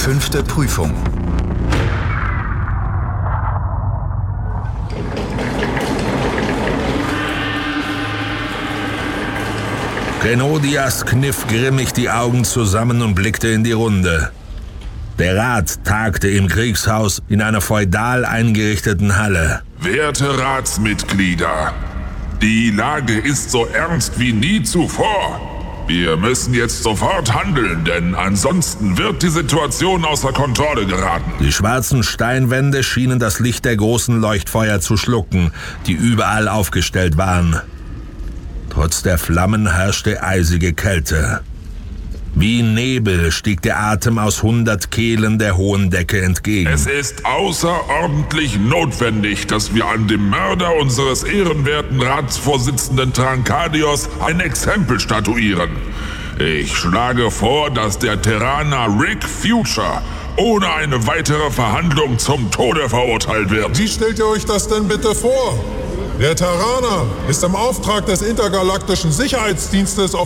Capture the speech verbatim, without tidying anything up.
Fünfte Prüfung. Grenodias kniff grimmig die Augen zusammen und blickte in die Runde. Der Rat tagte im Kriegshaus in einer feudal eingerichteten Halle. Werte Ratsmitglieder, die Lage ist so ernst wie nie zuvor. Wir müssen jetzt sofort handeln, denn ansonsten wird die Situation außer Kontrolle geraten. Die schwarzen Steinwände schienen das Licht der großen Leuchtfeuer zu schlucken, die überall aufgestellt waren. Trotz der Flammen herrschte eisige Kälte. Wie Nebel stieg der Atem aus hundert Kehlen der hohen Decke entgegen. Es ist außerordentlich notwendig, dass wir an dem Mörder unseres ehrenwerten Ratsvorsitzenden Trankadios ein Exempel statuieren. Ich schlage vor, dass der Terraner Rick Future ohne eine weitere Verhandlung zum Tode verurteilt wird. Wie stellt ihr euch das denn bitte vor? Der Terraner ist im Auftrag des intergalaktischen Sicherheitsdienstes auf